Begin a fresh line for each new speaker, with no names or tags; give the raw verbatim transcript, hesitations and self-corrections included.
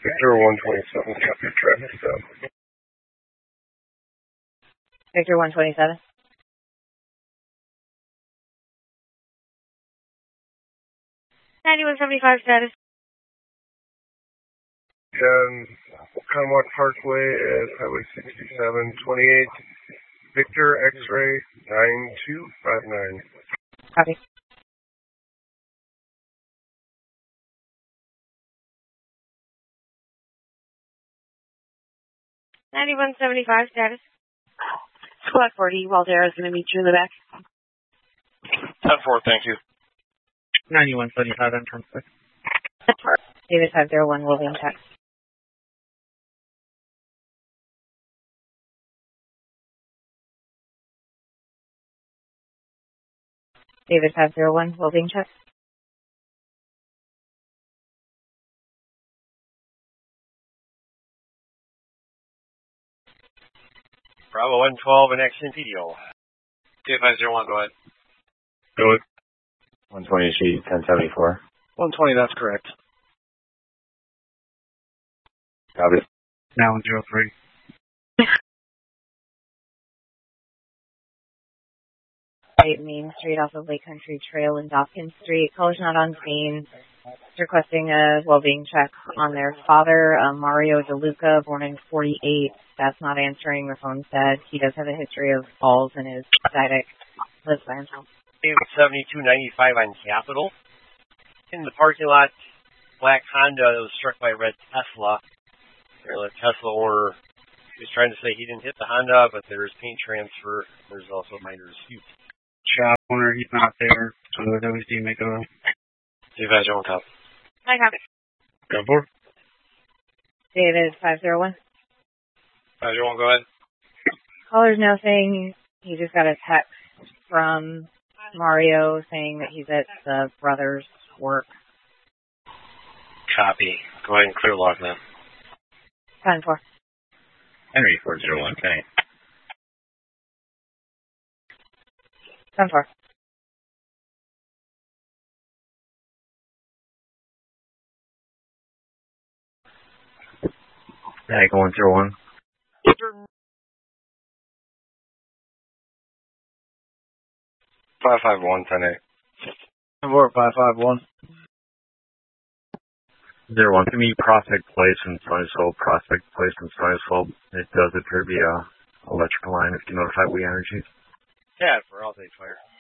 Victor one twenty-seven, copy traffic stop.
Victor one twenty-seven. ninety-one seventy-five status.
And Conwalk Parkway at Highway sixty-seven twenty-eight, Victor X-ray nine two five nine.
Copy. ninety-one seventy-five status. Squad forty, Waldera is going to meet you in the back.
ten four, thank you.
ninety-one seventy-five, I'm transfer.
David five zero one, William check. David five zero one, William check.
Bravo one twelve and Action P D O. David five zero one, go ahead.
Go ahead.
one twenty sheet, ten seventy-four.
one twenty, that's correct.
Copy.
Now one zero three.
Main Street off of Lake Country Trail and Dawkins Street. Caller's not on scene. Requesting a well-being check on their father, um, Mario DeLuca, born in forty-eight. That's not answering. The phone said he does have a history of falls and is diabetic. Lives by himself.
David seventy-two ninety-five on Capitol. In the parking lot, black Honda that was struck by a red Tesla. The Tesla owner was trying to say he didn't hit the Honda, but there's paint transfer. There's also minor dispute.
Shop owner, he's not there, so that was the make a
David five zero one, copy.
Hi, copy.
ten four.
David five zero one.
five zero one, go ahead.
Caller's now saying he just got a text from Mario saying that he's at the brother's work.
Copy. Go ahead and clear log now.
ten four.
Henry four zero one, ten eight.
ten four.
Yeah, go one zero one.
five five one, ten eight.
Four five five one.
Zero one. Give me Prospect Place and Sunnysville. Prospect Place and Sunnysville. It does appear to be a electrical line. If you notify We Energy.
Yeah, for all day fire.